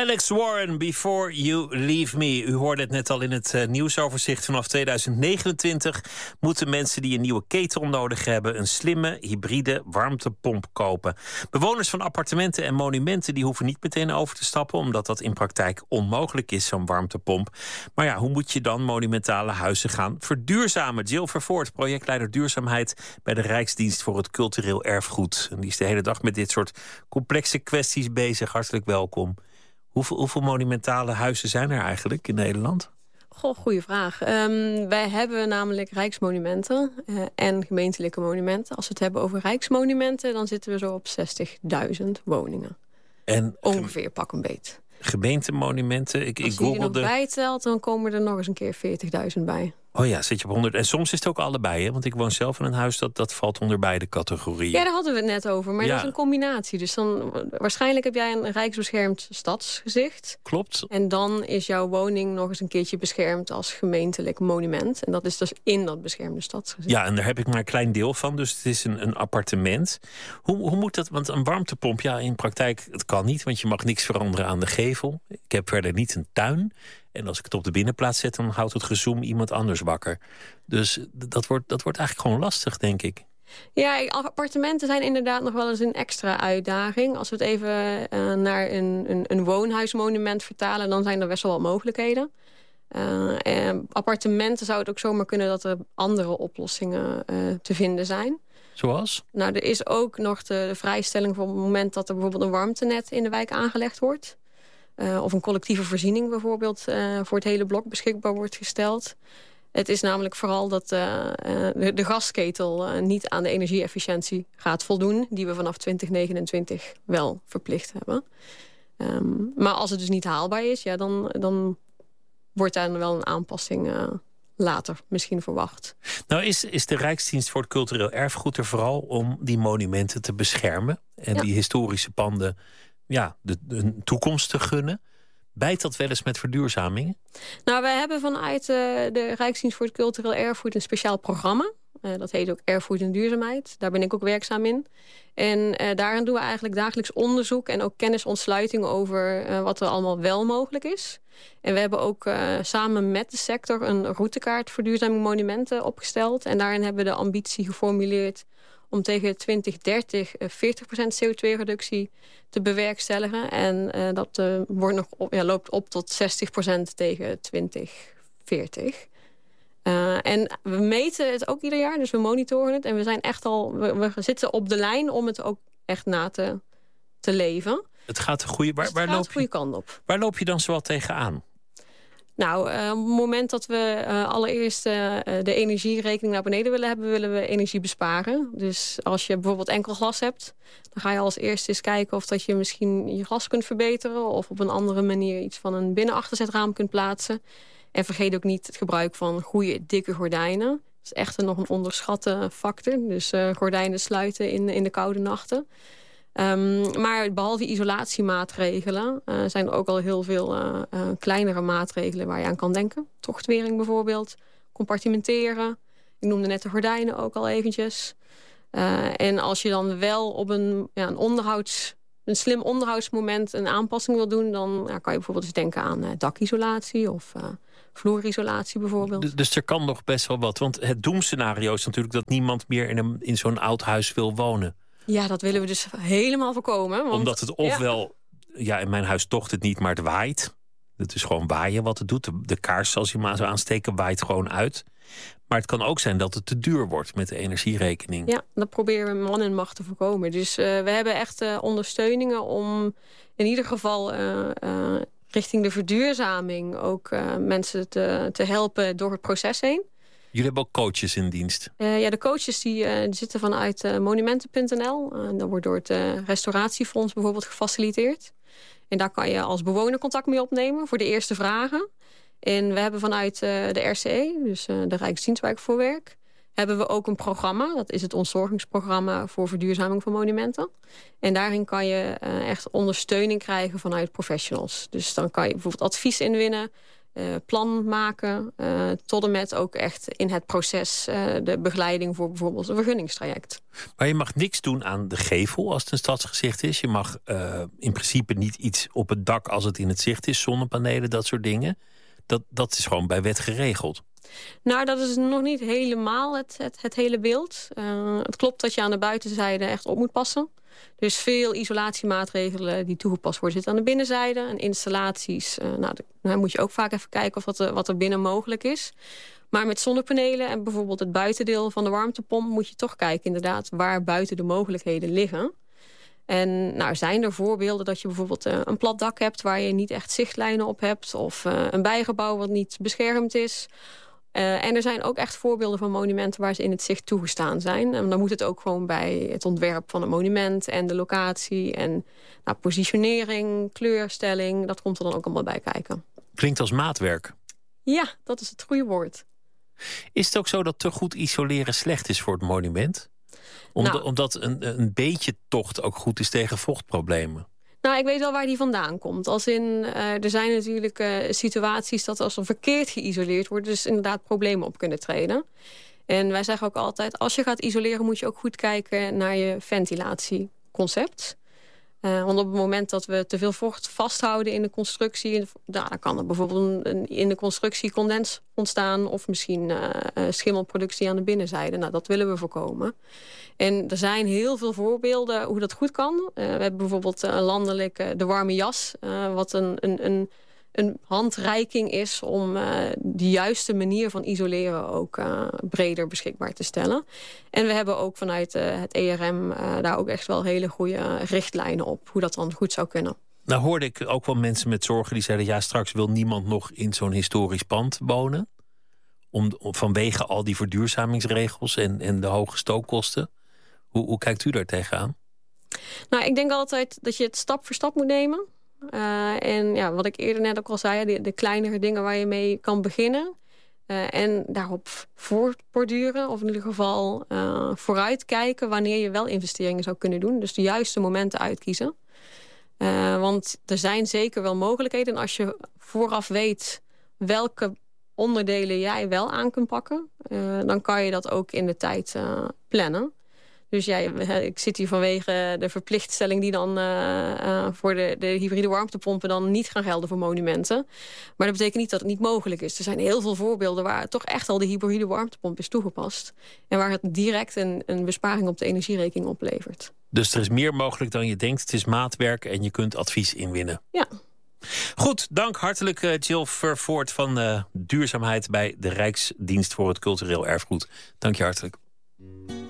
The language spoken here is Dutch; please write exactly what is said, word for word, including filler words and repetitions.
Alex Warren, Before You Leave Me. U hoorde het net al in het uh, nieuwsoverzicht. Vanaf tweeduizend negenentwintig moeten mensen die een nieuwe ketel nodig hebben een slimme hybride warmtepomp kopen. Bewoners van appartementen en monumenten die hoeven niet meteen over te stappen, omdat dat in praktijk onmogelijk is, zo'n warmtepomp. Maar ja, hoe moet je dan monumentale huizen gaan verduurzamen? Jill Vervoort, projectleider duurzaamheid bij de Rijksdienst voor het Cultureel Erfgoed. En die is de hele dag met dit soort complexe kwesties bezig. Hartelijk welkom. Hoeveel, hoeveel monumentale huizen zijn er eigenlijk in Nederland? Goh, goede vraag. Um, wij hebben namelijk rijksmonumenten uh, en gemeentelijke monumenten. Als we het hebben over rijksmonumenten, dan zitten we zo op zestigduizend woningen. En ongeveer, pak een beet. Gemeentemonumenten, ik, Als ik je die er googelde... nog bijtelt, dan komen er nog eens een keer veertigduizend bij. Oh ja, zit je op honderd. En soms is het ook allebei, hè? Want ik woon zelf in een huis dat, dat valt onder beide categorieën. Ja, daar hadden we het net over. Maar ja. dat is een combinatie. Dus dan waarschijnlijk heb jij een rijksbeschermd stadsgezicht. Klopt. En dan is jouw woning nog eens een keertje beschermd als gemeentelijk monument. En dat is dus in dat beschermde stadsgezicht. Ja, en daar heb ik maar een klein deel van. Dus het is een, een appartement. Hoe, hoe moet dat? Want een warmtepomp, ja, in praktijk, het kan niet. Want je mag niks veranderen aan de gevel. Ik heb verder niet een tuin. En als ik het op de binnenplaats zet, dan houdt het gezoem iemand anders wakker. Dus dat wordt, dat wordt eigenlijk gewoon lastig, denk ik. Ja, appartementen zijn inderdaad nog wel eens een extra uitdaging. Als we het even uh, naar een, een, een woonhuismonument vertalen, dan zijn er best wel wat mogelijkheden. Uh, en appartementen zou het ook zomaar kunnen dat er andere oplossingen uh, te vinden zijn. Zoals? Nou, er is ook nog de, de vrijstelling voor het moment dat er bijvoorbeeld een warmtenet in de wijk aangelegd wordt. Uh, of een collectieve voorziening bijvoorbeeld uh, voor het hele blok beschikbaar wordt gesteld. Het is namelijk vooral dat uh, uh, de, de gasketel uh, niet aan de energie-efficiëntie gaat voldoen, die we vanaf twintig negenentwintig wel verplicht hebben. Um, maar als het dus niet haalbaar is, ja, dan, dan wordt daar wel een aanpassing uh, later misschien verwacht. Nou is, is de Rijksdienst voor het Cultureel Erfgoed er vooral om die monumenten te beschermen en ja. die historische panden, ja, de, de, een toekomst te gunnen. Bijt dat wel eens met verduurzaming? Nou, wij hebben vanuit uh, de Rijksdienst voor het Cultureel Erfgoed een speciaal programma. Uh, dat heet ook Erfgoed en Duurzaamheid. Daar ben ik ook werkzaam in. En uh, daarin doen we eigenlijk dagelijks onderzoek en ook kennisontsluiting over uh, wat er allemaal wel mogelijk is. En we hebben ook uh, samen met de sector een routekaart voor duurzame monumenten opgesteld. En daarin hebben we de ambitie geformuleerd om tegen twintig dertig veertig procent C O twee reductie te bewerkstelligen. En uh, dat uh, wordt nog op, ja, loopt op tot zestig procent tegen twintig veertig. Uh, en we meten het ook ieder jaar, dus we monitoren het. En we zijn echt al, we, we zitten op de lijn om het ook echt na te, te leven. Het gaat de goede, waar, dus waar, gaat loop de goede je, kant op. Waar loop je dan zoal tegenaan? Nou, uh, op het moment dat we uh, allereerst uh, de energierekening naar beneden willen hebben, willen we energie besparen. Dus als je bijvoorbeeld enkel glas hebt, dan ga je als eerste eens kijken of dat je misschien je glas kunt verbeteren of op een andere manier iets van een binnenachterzetraam kunt plaatsen. En vergeet ook niet het gebruik van goede, dikke gordijnen. Dat is echt een, nog een onderschatte factor. Dus uh, gordijnen sluiten in, in de koude nachten. Um, maar behalve isolatiemaatregelen uh, zijn er ook al heel veel uh, uh, kleinere maatregelen waar je aan kan denken. Tochtwering bijvoorbeeld, compartimenteren. Ik noemde net de gordijnen ook al eventjes. Uh, en als je dan wel op een, ja, een, onderhouds, een slim onderhoudsmoment een aanpassing wil doen, dan ja, kan je bijvoorbeeld eens denken aan uh, dakisolatie of uh, vloerisolatie bijvoorbeeld. Dus, dus er kan nog best wel wat. Want het doemscenario is natuurlijk dat niemand meer in, een, in zo'n oud huis wil wonen. Ja, dat willen we dus helemaal voorkomen. Want, Omdat het ofwel, ja. ja, in mijn huis tocht het niet, maar het waait. Het is gewoon waaien wat het doet. De, de kaars, als je maar zo aansteken, waait gewoon uit. Maar het kan ook zijn dat het te duur wordt met de energierekening. Ja, dat proberen we man en macht te voorkomen. Dus uh, we hebben echt uh, ondersteuningen om in ieder geval uh, uh, richting de verduurzaming ook uh, mensen te, te helpen door het proces heen. Jullie hebben ook coaches in dienst? Uh, ja, de coaches die, uh, die zitten vanuit uh, monumenten punt n l. Uh, dat wordt door het uh, restauratiefonds bijvoorbeeld gefaciliteerd. En daar kan je als bewoner contact mee opnemen voor de eerste vragen. En we hebben vanuit uh, de R C E, dus uh, de Rijksdienstwijk voor Werk, hebben we ook een programma. Dat is het ontzorgingsprogramma voor verduurzaming van monumenten. En daarin kan je uh, echt ondersteuning krijgen vanuit professionals. Dus dan kan je bijvoorbeeld advies inwinnen. uh, plan maken, uh, tot en met ook echt in het proces uh, de begeleiding voor bijvoorbeeld een vergunningstraject. Maar je mag niks doen aan de gevel als het een stadsgezicht is. Je mag uh, in principe niet iets op het dak als het in het zicht is, zonnepanelen, dat soort dingen. Dat, dat is gewoon bij wet geregeld. Nou, dat is nog niet helemaal het, het, het hele beeld. Uh, het klopt dat je aan de buitenzijde echt op moet passen. Dus veel isolatiemaatregelen die toegepast worden zitten aan de binnenzijde. En installaties, uh, nou, dan moet je ook vaak even kijken of wat er, wat er binnen mogelijk is. Maar met zonnepanelen en bijvoorbeeld het buitendeel van de warmtepomp moet je toch kijken inderdaad waar buiten de mogelijkheden liggen. En nou, zijn er voorbeelden dat je bijvoorbeeld uh, een plat dak hebt waar je niet echt zichtlijnen op hebt. Of uh, een bijgebouw wat niet beschermd is. Uh, en er zijn ook echt voorbeelden van monumenten waar ze in het zicht toegestaan zijn. En dan moet het ook gewoon bij het ontwerp van het monument en de locatie en nou, positionering, kleurstelling. Dat komt er dan ook allemaal bij kijken. Klinkt als maatwerk. Ja, dat is het goede woord. Is het ook zo dat te goed isoleren slecht is voor het monument? Om nou, de, omdat een, een beetje tocht ook goed is tegen vochtproblemen. Nou, ik weet wel waar die vandaan komt. Als in, uh, er zijn natuurlijk uh, situaties dat als er verkeerd geïsoleerd wordt, dus inderdaad problemen op kunnen treden. En wij zeggen ook altijd, als je gaat isoleren moet je ook goed kijken naar je ventilatieconcept. Uh, want op het moment dat we te veel vocht vasthouden in de constructie, nou, dan kan er bijvoorbeeld een, in de constructie condens ontstaan of misschien uh, uh, schimmelproductie aan de binnenzijde. Nou, dat willen we voorkomen. En er zijn heel veel voorbeelden hoe dat goed kan. Uh, we hebben bijvoorbeeld uh, landelijk uh, de warme jas, uh, wat een, een, een, een handreiking is om uh, de juiste manier van isoleren ook uh, breder beschikbaar te stellen. En we hebben ook vanuit uh, het E R M uh, daar ook echt wel hele goede richtlijnen op hoe dat dan goed zou kunnen. Nou hoorde ik ook wel mensen met zorgen die zeiden, ja, straks wil niemand nog in zo'n historisch pand wonen. Om, om, vanwege al die verduurzamingsregels en, en de hoge stookkosten. Hoe, hoe kijkt u daar tegenaan? Nou, ik denk altijd dat je het stap voor stap moet nemen. Uh, en ja, wat ik eerder net ook al zei, de, de kleinere dingen waar je mee kan beginnen. Uh, en daarop voortborduren, of in ieder geval uh, vooruitkijken wanneer je wel investeringen zou kunnen doen. Dus de juiste momenten uitkiezen. Uh, want er zijn zeker wel mogelijkheden. En als je vooraf weet welke onderdelen jij wel aan kunt pakken, uh, dan kan je dat ook in de tijd uh, plannen. Dus ja, ik zit hier vanwege de verplichtstelling die dan uh, uh, voor de, de hybride warmtepompen dan niet gaan gelden voor monumenten. Maar dat betekent niet dat het niet mogelijk is. Er zijn heel veel voorbeelden waar toch echt al de hybride warmtepomp is toegepast. En waar het direct een, een besparing op de energierekening oplevert. Dus er is meer mogelijk dan je denkt. Het is maatwerk en je kunt advies inwinnen. Ja. Goed, dank hartelijk uh, Jill Vervoort van uh, duurzaamheid bij de Rijksdienst voor het Cultureel Erfgoed. Dank je hartelijk.